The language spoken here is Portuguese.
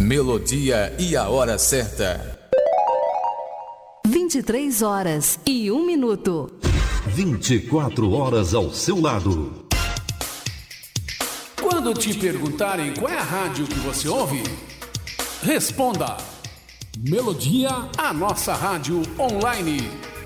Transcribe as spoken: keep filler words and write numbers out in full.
Melodia e a hora certa. vinte e três horas e um minuto. vinte e quatro horas ao seu lado. Quando te perguntarem qual é a rádio que você ouve, responda: Melodia, a nossa rádio online.